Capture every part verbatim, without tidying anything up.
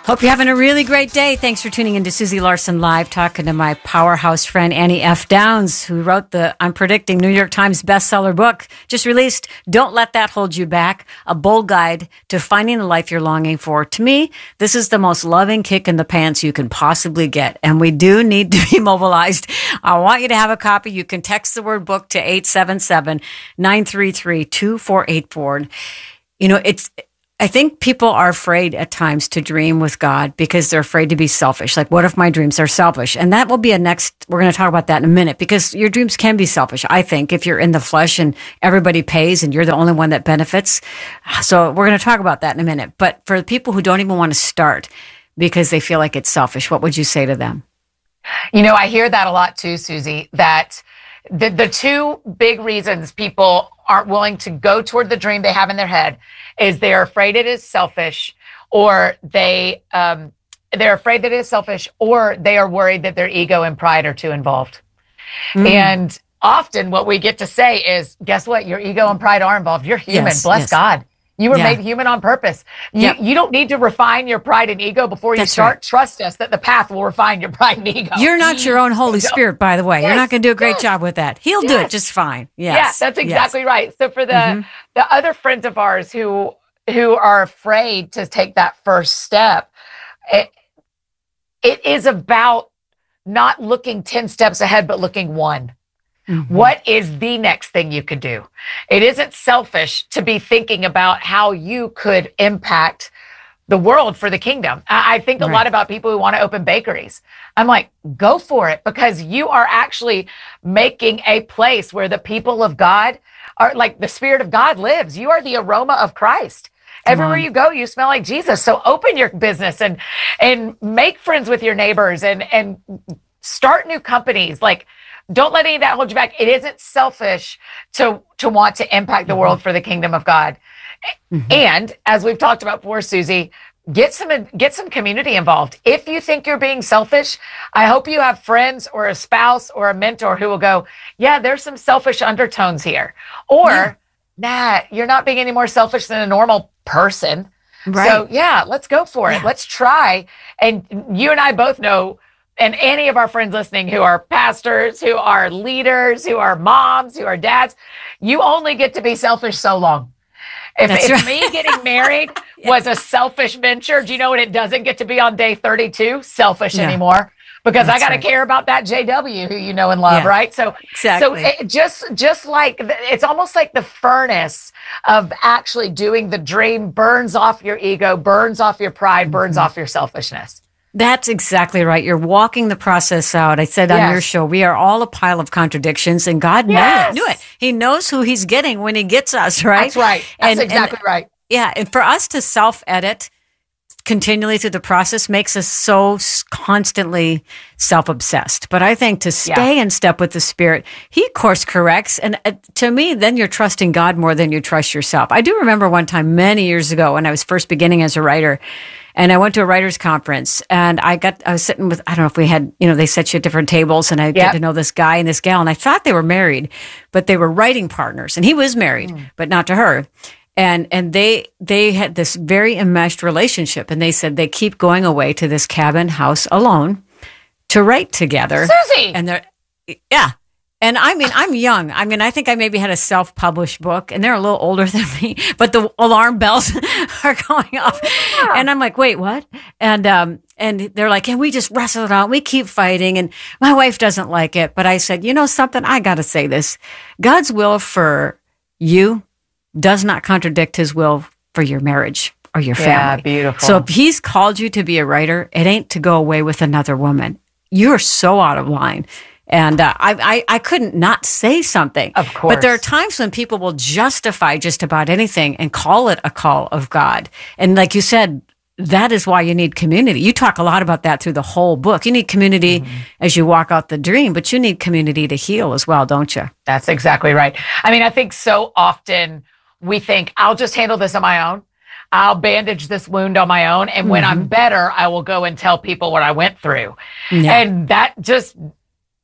Hope you're having a really great day. Thanks for tuning in to Susie Larson Live, talking to my powerhouse friend Annie F. Downs, who wrote the, I'm predicting, New York Times bestseller book, just released, Don't Let That Hold You Back, a bold guide to finding the life you're longing for. To me, this is the most loving kick in the pants you can possibly get, and we do need to be mobilized. I want you to have a copy. You can text the word book to eight seven seven, nine three three, two four eight four. You know, it's... I think people are afraid at times to dream with God because they're afraid to be selfish. Like, what if my dreams are selfish? And that will be a next, we're going to talk about that in a minute, because your dreams can be selfish, I think, if you're in the flesh and everybody pays and you're the only one that benefits. So we're going to talk about that in a minute. But for the people who don't even want to start because they feel like it's selfish, what would you say to them? You know, I hear that a lot too, Susie, that the, the two big reasons people aren't willing to go toward the dream they have in their head is they're afraid it is selfish, or they, um, they're afraid that it is selfish, or they are worried that their ego and pride are too involved. Mm. And often what we get to say is, guess what? Your ego and pride are involved. You're human. Yes, Bless yes. God. You were Yeah. made human on purpose. You, Yep. you don't need to refine your pride and ego before you That's start. right. Trust us that the path will refine your pride and ego. You're not your own Holy Spirit, by the way. You're Yes, not going to do a great yes. job with that. He'll do it Yes. just fine. Yes. Yeah, that's exactly yes. right. So for the Mhm. the other friends of ours who who are afraid to take that first step, it, it is about not looking ten steps ahead, but looking one. Mm-hmm. What is the next thing you could do? It isn't selfish to be thinking about how you could impact the world for the kingdom. I, I think a Right. lot about people who want to open bakeries. I'm like, go for it, because you are actually making a place where the people of God are, like, the Spirit of God lives. You are the aroma of Christ. Everywhere you go, you smell like Jesus. So open your business and and make friends with your neighbors and and start new companies. Like, don't let any of that hold you back. It isn't selfish to to want to impact the mm-hmm. world for the kingdom of God. Mm-hmm. And as we've talked about before, Susie, get some get some community involved. If you think you're being selfish, I hope you have friends or a spouse or a mentor who will go, yeah, there's some selfish undertones here. Or, yeah. nah, you're not being any more selfish than a normal person. Right. So yeah, let's go for it. Yeah. Let's try. And you and I both know, and any of our friends listening who are pastors, who are leaders, who are moms, who are dads, you only get to be selfish so long. If, if right. me getting married yeah. was a selfish venture, do you know what it doesn't get to be on day thirty-two? Selfish yeah. anymore. Because That's I got to right. care about that J W who you know and love, yeah. right? So, exactly. so it just just like, it's almost like the furnace of actually doing the dream burns off your ego, burns off your pride, mm-hmm. burns off your selfishness. That's exactly right. You're walking the process out. I said yes. on your show, we are all a pile of contradictions, and God yes. knew it. Knew it. He knows who he's getting when he gets us, right? That's right. That's and, exactly and, right. Yeah. And for us to self-edit continually through the process makes us so constantly self-obsessed. But I think to stay yeah. in step with the Spirit, He course corrects. And uh, to me, then you're trusting God more than you trust yourself. I do remember one time many years ago when I was first beginning as a writer, and I went to a writer's conference, and I got, I was sitting with, I don't know if we had, you know, they set you at different tables, and I yep. get to know this guy and this gal, and I thought they were married, but they were writing partners, and he was married, mm. but not to her. And, and they, they had this very enmeshed relationship, and they said they keep going away to this cabin house alone to write together. Susie! And they're, yeah. And I mean, I'm young. I mean, I think I maybe had a self-published book, and they're a little older than me, but the alarm bells are going off. Yeah. And I'm like, wait, what? And, um, and they're like, can we just wrestle it out? We keep fighting. And my wife doesn't like it. But I said, you know something? I got to say this. God's will for you does not contradict His will for your marriage or your family. Yeah, beautiful. So if He's called you to be a writer, it ain't to go away with another woman. You're so out of line. And uh, I, I I couldn't not say something. Of course. But there are times when people will justify just about anything and call it a call of God. And like you said, that is why you need community. You talk a lot about that through the whole book. You need community mm-hmm. as you walk out the dream, but you need community to heal as well, don't you? That's exactly right. I mean, I think so often we think, I'll just handle this on my own. I'll bandage this wound on my own. And when mm-hmm. I'm better, I will go and tell people what I went through. Yeah. And that just...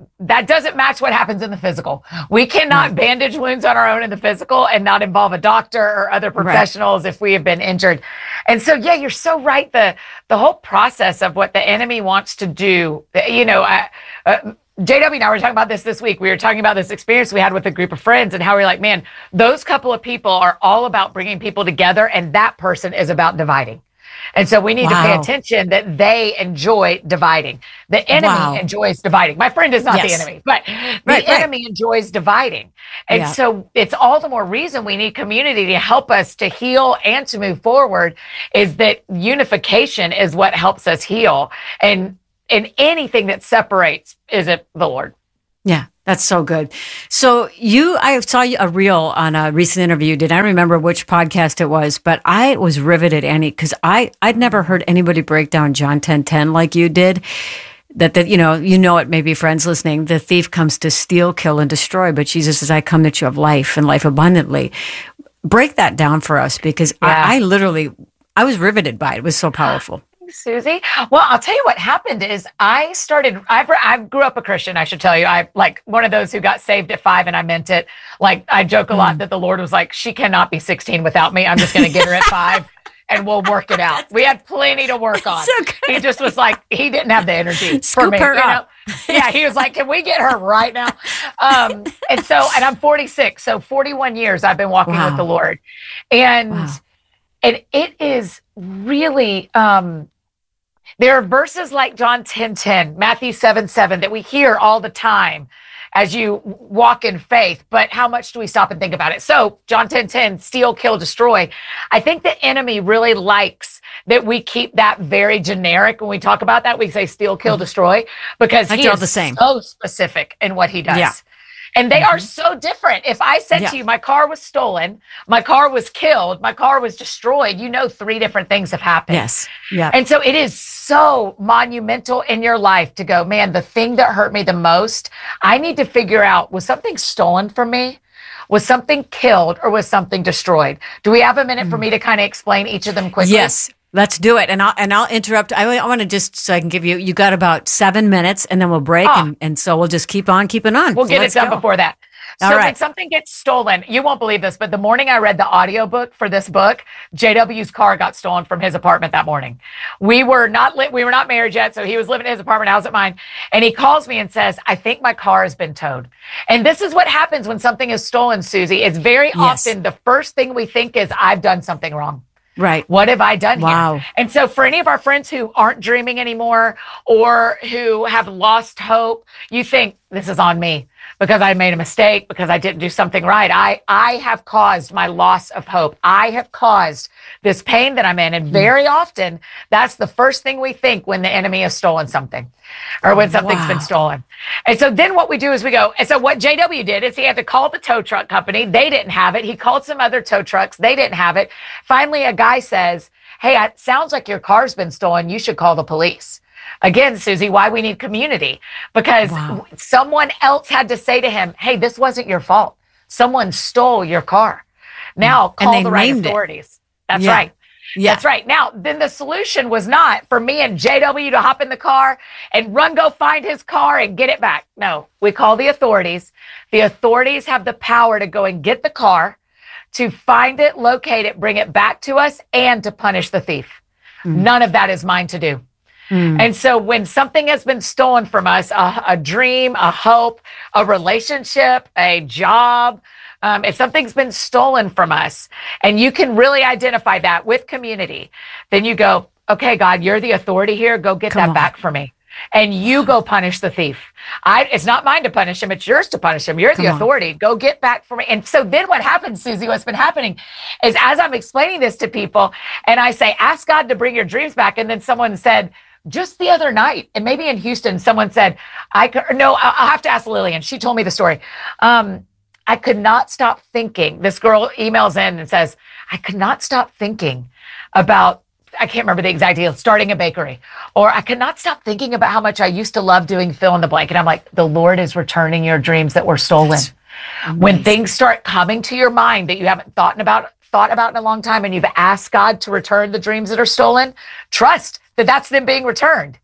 that doesn't match what happens in the physical. We cannot Right. bandage wounds on our own in the physical and not involve a doctor or other professionals if we have been injured. And so, yeah, you're so right. The the whole process of what the enemy wants to do, you know, I, uh, J W and I were talking about this this week. We were talking about this experience we had with a group of friends and how we're like, man, those couple of people are all about bringing people together, and that person is about dividing. And so we need wow. to pay attention that they enjoy dividing. The enemy wow. enjoys dividing. My friend is not yes. the enemy, but the right, enemy right. enjoys dividing. And yeah. so it's all the more reason we need community to help us to heal and to move forward, is that unification is what helps us heal. And and anything that separates isn't the Lord. Yeah. That's so good. So you, I saw a reel on a recent interview. Did I remember which podcast it was? But I was riveted, Annie, because I I'd never heard anybody break down John ten ten like you did. That that you know you know it. Maybe friends listening. The thief comes to steal, kill, and destroy. But Jesus says, "I come that you have life and life abundantly." Break that down for us, because yeah. I, I literally I was riveted by it. It was so powerful. Susie. Well, I'll tell you what happened is I started, I've, I grew up a Christian, I should tell you. I like one of those who got saved at five, and I meant it. Like, I joke a lot mm. that the Lord was like, she cannot be sixteen without me. I'm just going to get her at five and we'll work it out. We had plenty to work on. So he just was like, he didn't have the energy Scoop for me. Her you up. know? Yeah, he was like, can we get her right now? Um, and so, and I'm forty-six. So forty-one years I've been walking wow. with the Lord. And, wow. and it is really, um, there are verses like John ten ten, Matthew seven seven that we hear all the time as you walk in faith, but how much do we stop and think about it? So John ten ten, steal, kill, destroy. I think the enemy really likes that we keep that very generic. When we talk about that, we say steal, kill, destroy, because like he is the same. so specific in what he does. Yeah. And they mm-hmm. are so different. If I said yeah. to you, my car was stolen, my car was killed, my car was destroyed, you know, three different things have happened. Yes. Yeah. And so it is so monumental in your life to go, man, the thing that hurt me the most, I need to figure out, was something stolen from me? Was something killed, or was something destroyed? Do we have a minute mm-hmm. for me to kind of explain each of them quickly? Yes. Let's do it. And I'll, and I'll interrupt. I, I want to just, so I can give you, you got about seven minutes and then we'll break. Oh. And, and so we'll just keep on keeping on. We'll so get it done go. before that. So All right. when something gets stolen, you won't believe this, but the morning I read the audiobook for this book, J W's car got stolen from his apartment that morning. We were not lit, we were not married yet, so he was living in his apartment, I was at mine, and he calls me and says, I think my car has been towed. And this is what happens when something is stolen, Susie. It's very yes. often the first thing we think is, I've done something wrong. Right. What have I done wow. here? And so for any of our friends who aren't dreaming anymore, or who have lost hope, you think, this is on me because I made a mistake, because I didn't do something right. I, I have caused my loss of hope. I have caused this pain that I'm in. And very often that's the first thing we think when the enemy has stolen something, or when something's wow. been stolen. And so then what we do is we go, and so what J W did is he had to call the tow truck company. They didn't have it. He called some other tow trucks. They didn't have it. Finally, a guy says, hey, it sounds like your car's been stolen. You should call the police. Again, Susie, why we need community, because wow. someone else had to say to him, hey, this wasn't your fault. Someone stole your car. Now call the right authorities. It. That's yeah. right. Yeah. That's right. Now, then the solution was not for me and J W to hop in the car and run, go find his car and get it back. No, we call the authorities. The authorities have the power to go and get the car, to find it, locate it, bring it back to us, and to punish the thief. Mm. None of that is mine to do. Mm. And so when something has been stolen from us, a, a dream, a hope, a relationship, a job, um, if something's been stolen from us, and you can really identify that with community, then you go, okay, God, you're the authority here. Go get Come that on. back for me. And you go punish the thief. I, it's not mine to punish him. It's yours to punish him. You're Come the authority. On. Go get back for me. And so then what happens, Susie, what's been happening is, as I'm explaining this to people and I say, ask God to bring your dreams back. And then someone said, just the other night, and maybe in Houston, someone said, I could, no, I'll have to ask Lillian. She told me the story. Um, I could not stop thinking. This girl emails in and says, I could not stop thinking about, I can't remember the exact deal, starting a bakery. Or I could not stop thinking about how much I used to love doing fill in the blank. And I'm like, the Lord is returning your dreams that were stolen. When things start coming to your mind that you haven't thought about, thought about in a long time, and you've asked God to return the dreams that are stolen, trust that that's them being returned.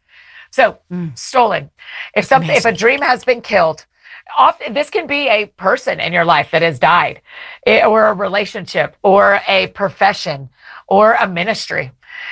So mm. stolen. If something, if a dream has been killed, often this can be a person in your life that has died, or a relationship, or a profession, or a ministry.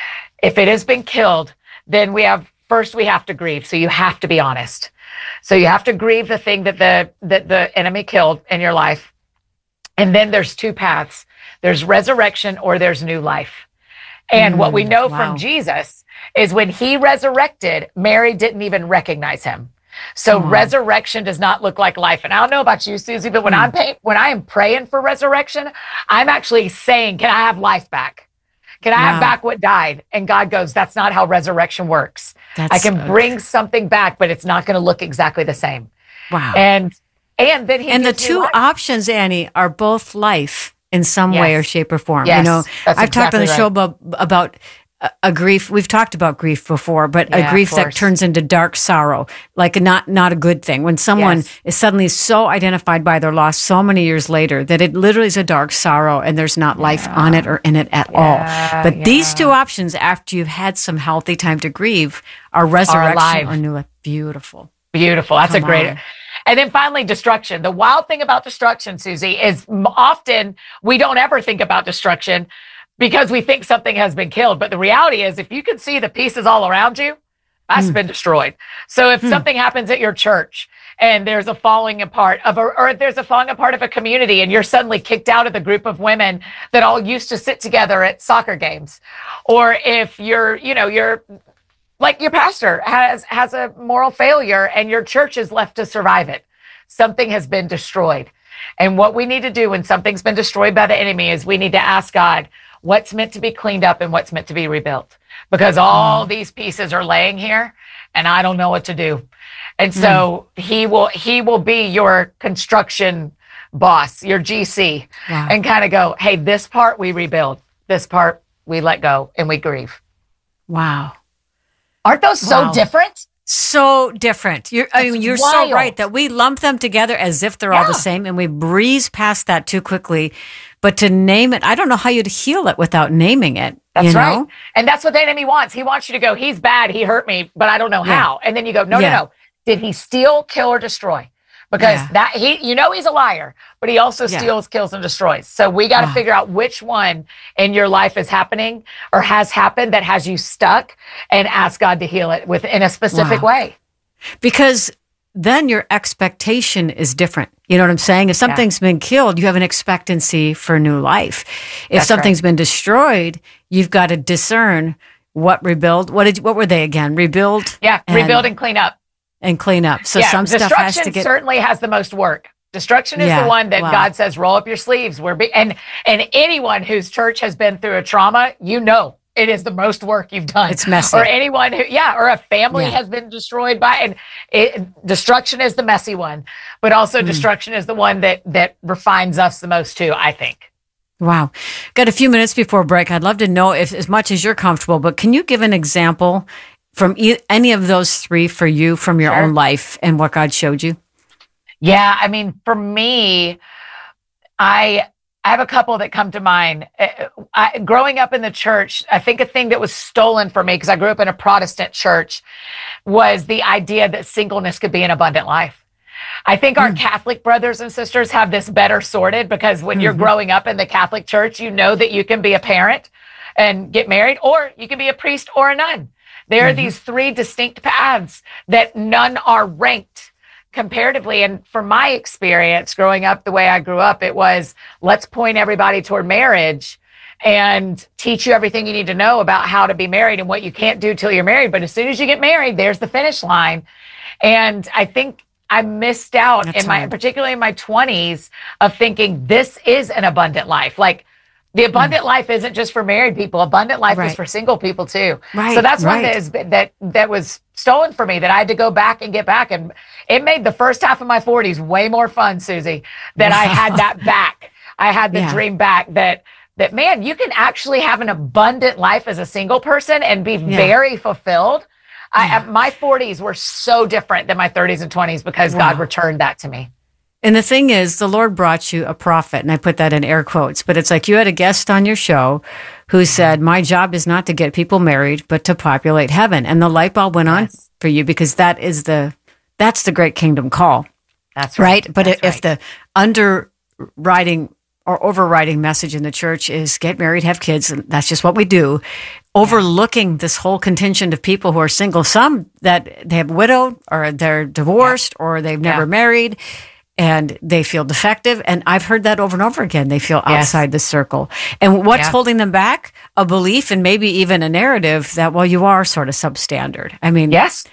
If it has been killed, then we have, first we have to grieve. So you have to be honest. So you have to grieve the thing that the, that the enemy killed in your life. And then there's two paths. There's resurrection or there's new life. And mm, what we know wow. from Jesus is when he resurrected, Mary didn't even recognize him. So mm. resurrection does not look like life. And I don't know about you, Susie, but when mm. I'm pay- when I am praying for resurrection, I'm actually saying, can I have life back? Can I wow. have back what died? And God goes, that's not how resurrection works. That's I can good. bring something back, but it's not going to look exactly the same. Wow. And and then he and the two life. options, Annie, are both life in some yes. way or shape or form. Yes, you know, that's I've exactly talked on the right. show about about a, a grief. We've talked about grief before, but yeah, a grief that turns into dark sorrow, like not not a good thing. When someone yes. is suddenly so identified by their loss so many years later that it literally is a dark sorrow and there's not life yeah. on it or in it at yeah, all. But yeah. these two options, after you've had some healthy time to grieve, are resurrection or new life. Beautiful. Beautiful. That's Come a great... on. And then finally, destruction. The wild thing about destruction, Susie, is often we don't ever think about destruction because we think something has been killed. But the reality is, if you can see the pieces all around you, that's mm. been destroyed. So if mm. something happens at your church and there's a falling apart of a, or there's a falling apart of a community and you're suddenly kicked out of the group of women that all used to sit together at soccer games, or if you're, you know, you're, like your pastor has, has a moral failure and your church is left to survive it. Something has been destroyed. And what we need to do when something's been destroyed by the enemy is we need to ask God what's meant to be cleaned up and what's meant to be rebuilt. Because all mm. these pieces are laying here and I don't know what to do. And so mm. he will, he will be your construction boss, your G C, wow. and kind of go, hey, this part we rebuild. This part we let go and we grieve. Wow. Aren't those so wow. different? So different. You're, I mean, you're wild. so right that we lump them together as if they're yeah. all the same, and we breeze past that too quickly. But to name it, I don't know how you'd heal it without naming it. That's you know? right. And that's what the enemy wants. He wants you to go, he's bad, he hurt me, but I don't know yeah. how. And then you go, no, yeah. no, no. Did he steal, kill, or destroy? Because yeah. that he, you know, he's a liar, but he also yeah. steals, kills, and destroys. So we got to wow. figure out which one in your life is happening or has happened that has you stuck, and ask God to heal it within a specific wow. way. Because then your expectation is different. You know what I'm saying? If something's yeah. been killed, you have an expectancy for new life. If That's something's right. been destroyed, you've got to discern what rebuild. What did? What were they again? Rebuild. Yeah, and, rebuild and clean up. And clean up. So yeah, some stuff has to get. Destruction certainly has the most work. Destruction is yeah, the one that wow. God says, roll up your sleeves. We're be- and and anyone whose church has been through a trauma, you know, it is the most work you've done. It's messy. Or anyone who, yeah, or a family yeah. has been destroyed by, and it, destruction is the messy one, but also mm. destruction is the one that that refines us the most too, I think. Wow. Got a few minutes before break. I'd love to know, if as much as you're comfortable, but can you give an example from e- any of those three for you from your sure. own life and what God showed you? Yeah. I mean, for me, I, I have a couple that come to mind. I, growing up in the church, I think a thing that was stolen from me, because I grew up in a Protestant church, was the idea that singleness could be an abundant life. I think our mm. Catholic brothers and sisters have this better sorted, because when mm-hmm. you're growing up in the Catholic church, you know that you can be a parent and get married, or you can be a priest or a nun. There mm-hmm. are these three distinct paths that none are ranked comparatively. And from my experience growing up the way I grew up, it was, let's point everybody toward marriage and teach you everything you need to know about how to be married and what you can't do till you're married. But as soon as you get married, there's the finish line. And I think I missed out That's in my, hard. particularly in my twenties, of thinking this is an abundant life. Like, the abundant mm. life isn't just for married people. Abundant life right. is for single people too. Right. So that's right. one that is that that was stolen from me, that I had to go back and get back. And it made the first half of my forties way more fun, Susie, that wow. I had that back. I had the yeah. dream back that that man, you can actually have an abundant life as a single person and be yeah. very fulfilled. Yeah. I, my forties were so different than my thirties and twenties because wow. God returned that to me. And the thing is, the Lord brought you a prophet, and I put that in air quotes, but it's like you had a guest on your show who said, my job is not to get people married, but to populate heaven. And the light bulb went on Yes. for you because that is the, that's the great kingdom call. That's right. Right? But That's if right. the underwriting or overriding message in the church is get married, have kids, and that's just what we do, overlooking this whole contingent of people who are single, some that they have widowed or they're divorced or they've never Yeah. married, and they feel defective. And I've heard that over and over again. They feel Yes. outside the circle. And what's Yeah. holding them back? A belief and maybe even a narrative that, well, you are sort of substandard. I mean, Yes.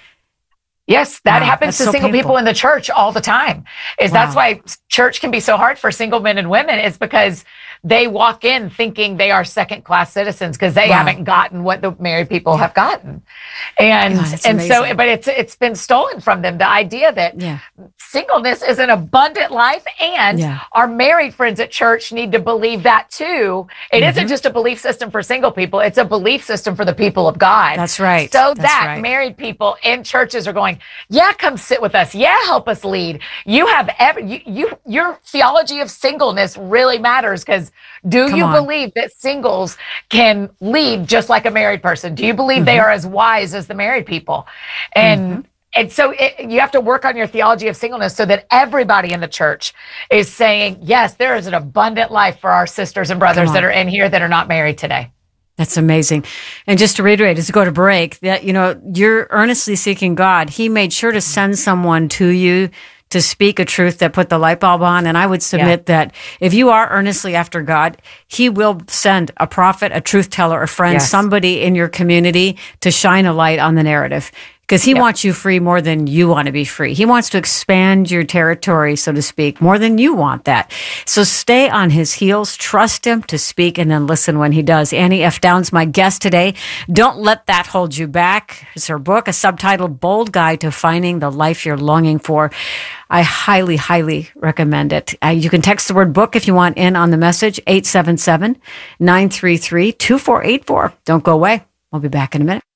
Yes, that Wow, happens that's to so single painful. people in the church all the time. Is that's Wow. why church can be so hard for single men and women, is because they walk in thinking they are second class citizens because they Wow. haven't gotten what the married people have gotten. And God, it's and so amazing. but it's it's been stolen from them, the idea that Yeah. singleness is an abundant life, and Yeah. our married friends at church need to believe that too. It Mm-hmm. not just a belief system for single people, it's a belief system for the people of God. That's right. So That's that right. married people in churches are going, yeah, come sit with us. Yeah, help us lead. You have every, you, you your theology of singleness really matters, because do Come you on. believe that singles can lead just like a married person? Do you believe they Mm-hmm. are as wise as the married people? And And so it, you have to work on your theology of singleness so that everybody in the church is saying, yes, there is an abundant life for our sisters and brothers Come that on. are in here that are not married today. That's amazing. And just to reiterate, as we go to break, that, you know, you're earnestly seeking God. He made sure to send someone to you to speak a truth that put the light bulb on. And I would submit that if you are earnestly after God, He will send a prophet, a truth teller, a friend, Yes. somebody in your community to shine a light on the narrative. Because He Yep. wants you free more than you want to be free. He wants to expand your territory, so to speak, more than you want that. So stay on His heels, trust Him to speak, and then listen when He does. Annie F. Downs, my guest today. Don't let that hold you back. It's her book, a subtitled Bold Guide to Finding the Life You're Longing For. I highly, highly recommend it. Uh, you can text the word book if you want in on the message, eight seven seven, nine three three, two four eight four. Don't go away. We'll be back in a minute.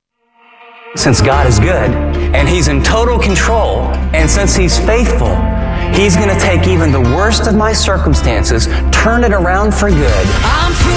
Since God is good and He's in total control, and since He's faithful, He's going to take even the worst of my circumstances, turn it around for good. I'm